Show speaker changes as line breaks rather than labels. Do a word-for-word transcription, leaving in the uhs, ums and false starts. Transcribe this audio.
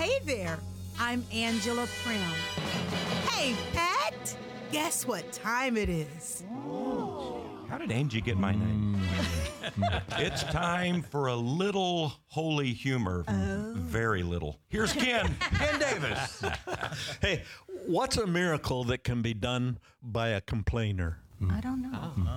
Hey there, I'm Angela Prim. Hey, pet! Guess what time it is?
How did Angie get my name? It's time for a little holy humor.
Oh.
Very little. Here's Ken.
Ken Davis.
Hey, what's a miracle that can be done by a complainer?
I don't know.